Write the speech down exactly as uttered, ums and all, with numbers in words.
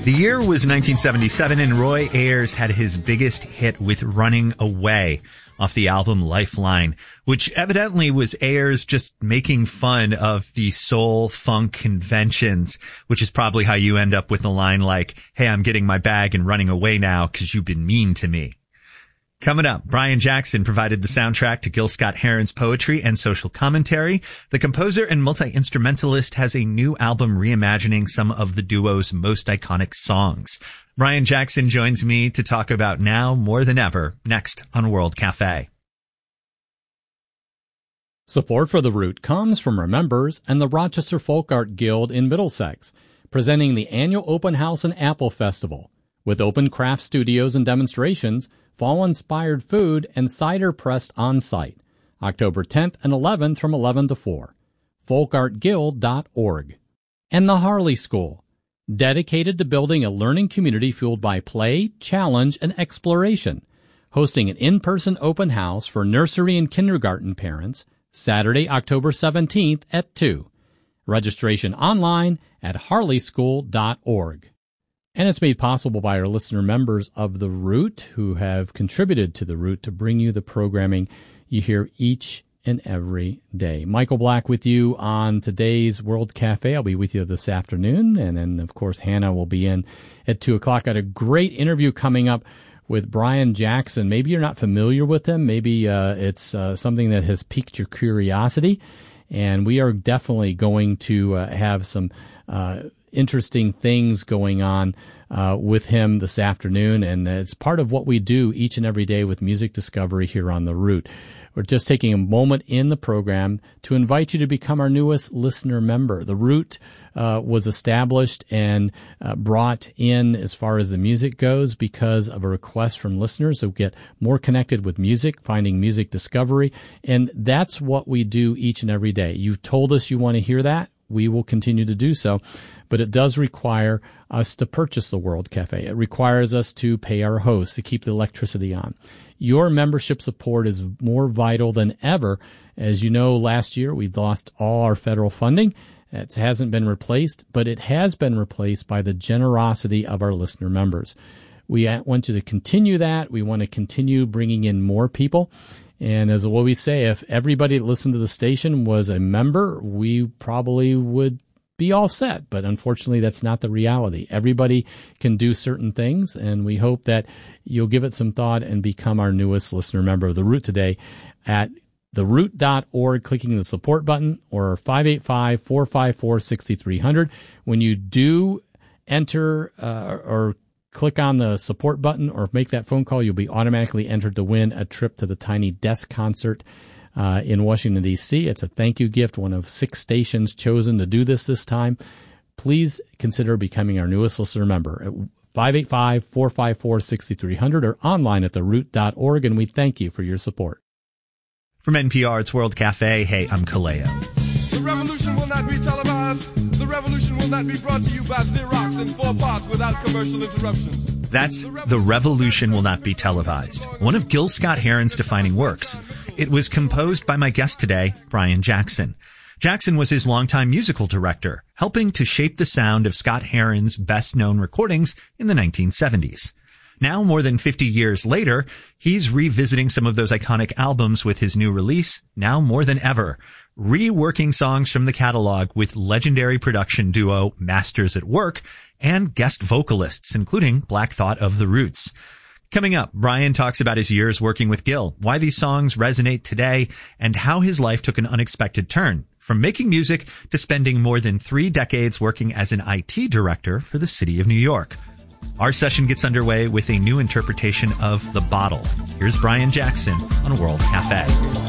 The year was nineteen seventy-seven, and Roy Ayers had his biggest hit with Running Away off the album Lifeline, which evidently was Ayers just making fun of the soul funk conventions, which is probably how you end up with a line like, "Hey, I'm getting my bag and running away now because you've been mean to me." Coming up, Brian Jackson provided the soundtrack to Gil Scott-Heron's poetry and social commentary. The composer and multi-instrumentalist has a new album reimagining some of the duo's most iconic songs. Brian Jackson joins me to talk about Now More Than Ever, next on World Cafe. Support for The Root comes from our members and the Rochester Folk Art Guild in Middlesex, presenting the annual Open House and Apple Festival. With open craft studios and demonstrations, fall-inspired food, and cider pressed on-site. October tenth and eleventh from eleven to four. folk art guild dot org. And the Harley School, dedicated to building a learning community fueled by play, challenge, and exploration. Hosting an in-person open house for nursery and kindergarten parents, Saturday, October seventeenth at two. Registration online at harley school dot org. And it's made possible by our listener members of The Root, who have contributed to The Root to bring you the programming you hear each and every day. Michael Black with you on today's World Cafe. I'll be with you this afternoon. And then, of course, Hannah will be in at two o'clock. Got a great interview coming up with Brian Jackson. Maybe you're not familiar with him. Maybe uh, it's uh, something that has piqued your curiosity. And we are definitely going to uh, have some uh interesting things going on uh, with him this afternoon, and it's part of what we do each and every day with Music Discovery here on The Root. We're just taking a moment in the program to invite you to become our newest listener member. The Root uh, was established and uh, brought in as far as the music goes because of a request from listeners who get more connected with music, finding music discovery, and that's what we do each and every day. You've told us you want to hear that. We will continue to do so, but it does require us to purchase the World Cafe. It requires us to pay our hosts to keep the electricity on. Your membership support is more vital than ever. As you know, last year we lost all our federal funding. It hasn't been replaced, but it has been replaced by the generosity of our listener members. We want you to continue that. We want to continue bringing in more people. And as what we say, if everybody that listened to the station was a member, we probably would be all set. But unfortunately, that's not the reality. Everybody can do certain things, and we hope that you'll give it some thought and become our newest listener member of The Root today at the root dot org, clicking the support button, or five eight five, four five four, six three zero zero. When you do enter uh, or click on the support button or make that phone call, you'll be automatically entered to win a trip to the Tiny Desk concert uh, in Washington, D C. It's a thank you gift, one of six stations chosen to do this this time. Please consider becoming our newest listener member at five eight five, four five four, six three zero zero or online at the root dot org, and we thank you for your support. From N P R, it's World Cafe. Hey, I'm Kaleo. The revolution will not be televised. The revolution will not be brought to you by Xerox in four parts without commercial interruptions. That's The Revolution Will Not Be Televised, one of Gil Scott-Heron's defining works. It was composed by my guest today, Brian Jackson. Jackson was his longtime musical director, helping to shape the sound of Scott-Heron's best-known recordings in the nineteen seventies. Now, more than fifty years later, he's revisiting some of those iconic albums with his new release, Now More Than Ever, reworking songs from the catalog with legendary production duo Masters at Work and guest vocalists, including Black Thought of the Roots. Coming up, Brian talks about his years working with Gil, why these songs resonate today, and how his life took an unexpected turn, from making music to spending more than three decades working as an I T director for the city of New York. Our session gets underway with a new interpretation of The Bottle. Here's Brian Jackson on World Cafe.